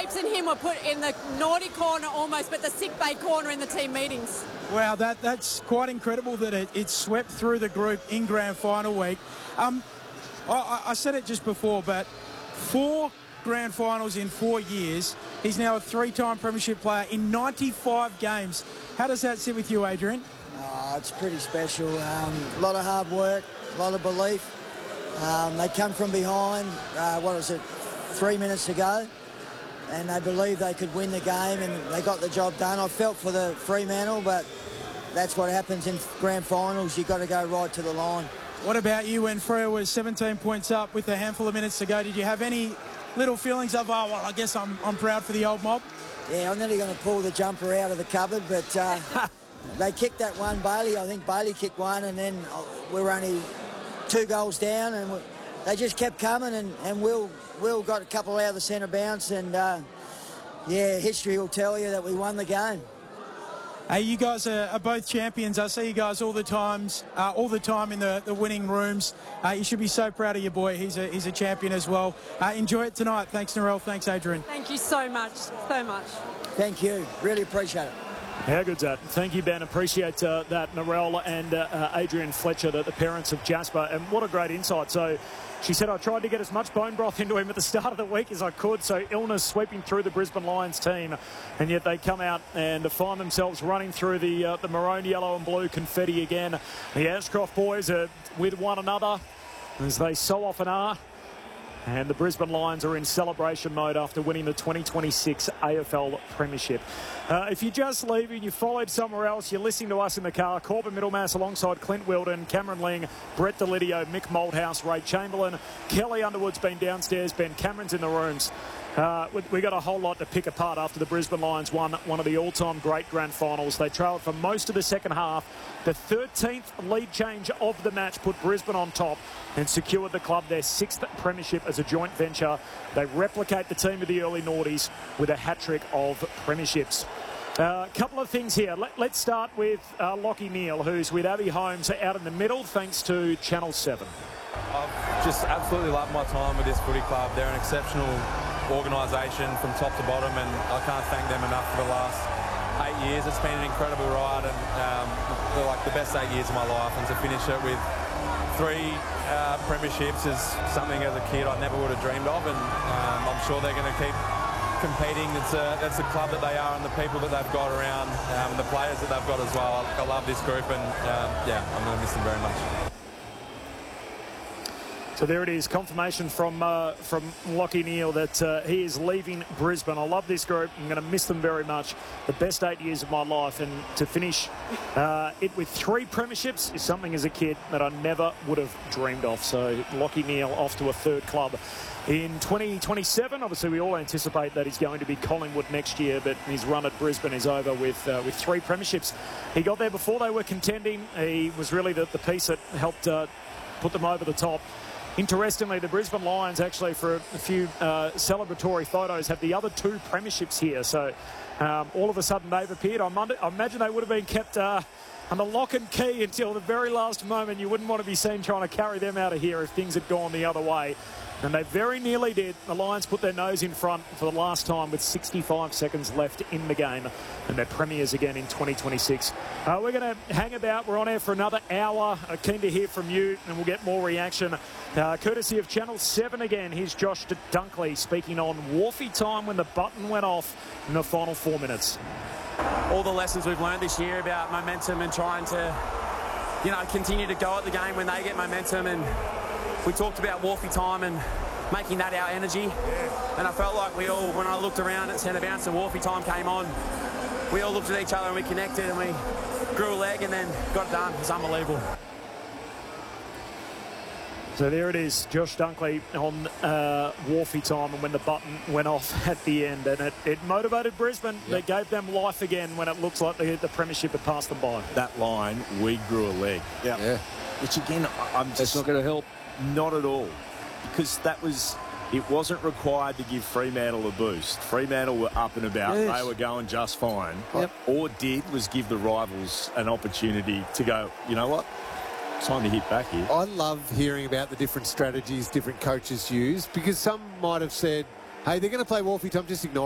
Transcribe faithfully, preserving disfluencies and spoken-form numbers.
Alex and him were put in the naughty corner almost, but the sick bay corner in the team meetings. Wow, that, that's quite incredible that it, it swept through the group in grand final week. Um, I, I said it just before, but four grand finals in four years. He's now a three-time premiership player in ninety-five games. How does that sit with you, Adrian? Oh, it's pretty special. Um, a lot of hard work, a lot of belief. Um, they come from behind, uh, what was it, three minutes to go, and they believed they could win the game, and they got the job done. I felt for the Fremantle, but that's what happens in grand finals. You've got to go right to the line. What about you when Freo was seventeen points up with a handful of minutes to go? Did you have any little feelings of, oh, well, I guess I'm, I'm proud for the old mob? Yeah, I'm nearly going to pull the jumper out of the cupboard, but uh, they kicked that one, Bailey. I think Bailey kicked one, and then we were only two goals down, and they just kept coming, and, and Will, Will got a couple out of the centre bounce, and, uh, yeah, history will tell you that we won the game. Hey, you guys are, are both champions. I see you guys all the times, uh, all the time in the, the winning rooms. Uh, you should be so proud of your boy. He's a he's a champion as well. Uh, enjoy it tonight. Thanks, Narelle. Thanks, Adrian. Thank you so much, so much. Thank you. Really appreciate it. How good's that? Thank you, Ben. Appreciate uh, that, Narelle and uh, uh, Adrian Fletcher, the, the parents of Jasper. And what a great insight. So she said, I tried to get as much bone broth into him at the start of the week as I could. So illness sweeping through the Brisbane Lions team. And yet they come out and find themselves running through the, uh, the maroon, yellow and blue confetti again. The Ashcroft boys are with one another, as they so often are. And the Brisbane Lions are in celebration mode after winning the twenty twenty-six A F L Premiership. Uh, if you're just leaving, you followed somewhere else, you're listening to us in the car, Corbin Middlemass alongside Clint Wilden, Cameron Ling, Brett Delidio, Mick Malthouse, Ray Chamberlain, Kelly Underwood's been downstairs, Ben Cameron's in the rooms. Uh, we, we got a whole lot to pick apart after the Brisbane Lions won one of the all-time great grand finals. They trailed for most of the second half. The thirteenth lead change of the match put Brisbane on top and secured the club their sixth premiership as a joint venture. They replicate the team of the early noughties with a hat-trick of premierships. A uh, couple of things here. Let, let's start with uh, Lockie Neal, who's with Abby Holmes out in the middle, thanks to Channel seven. I've just absolutely loved my time with this footy club. They're an exceptional organisation from top to bottom, and I can't thank them enough for the last eight years. It's been an incredible ride, and um, they're like the best eight years of my life, and to finish it with three uh, premierships is something as a kid I never would have dreamed of, and um, I'm sure they're going to keep competing. It's a, it's a club that they are, and the people that they've got around, um, and the players that they've got as well. I, I love this group, and um, yeah, I'm going to miss them very much. So there it is, confirmation from uh, from Lockie Neal that uh, he is leaving Brisbane. I love this group. I'm going to miss them very much. The best eight years of my life, and to finish uh, it with three premierships is something as a kid that I never would have dreamed of. So Lockie Neal off to a third club in twenty twenty-seven. Obviously, we all anticipate that he's going to be Collingwood next year, but his run at Brisbane is over with uh, with three premierships. He got there before they were contending. He was really the, the piece that helped uh, put them over the top. Interestingly, the Brisbane Lions, actually, for a few uh, celebratory photos, have the other two premierships here. So um, all of a sudden they've appeared. I, I imagine they would have been kept uh, under lock and key until the very last moment. You wouldn't want to be seen trying to carry them out of here if things had gone the other way. And they very nearly did. The Lions put their nose in front for the last time with sixty-five seconds left in the game. And they're premiers again in twenty twenty-six. Uh, we're going to hang about. We're on air for another hour. Uh, keen to hear from you, and we'll get more reaction. Uh, courtesy of Channel seven again. Here's Josh Dunkley speaking on Wharfie time when the button went off in the final four minutes. All the lessons we've learned this year about momentum and trying to, you know, continue to go at the game when they get momentum. And we talked about Wharfie time and making that our energy. Yeah. And I felt like we all, when I looked around at centre bounce and Wharfie time came on, we all looked at each other and we connected and we grew a leg and then got it done. It was unbelievable. So there it is, Josh Dunkley on uh, Wharfie time, and when the button went off at the end, and it, it motivated Brisbane. Yep. They gave them life again when it looks like the, the premiership had passed them by. That line, we grew a leg. Yep. Yeah. Which again, I'm just... That's not going to help. Not at all. Because that was... It wasn't required to give Fremantle a boost. Fremantle were up and about. Yes. They were going just fine. Yep. All it did was give the rivals an opportunity to go, you know what? Time to hit back here. I love hearing about the different strategies different coaches use, because some might have said, hey, they're going to play Wharfie time, just ignore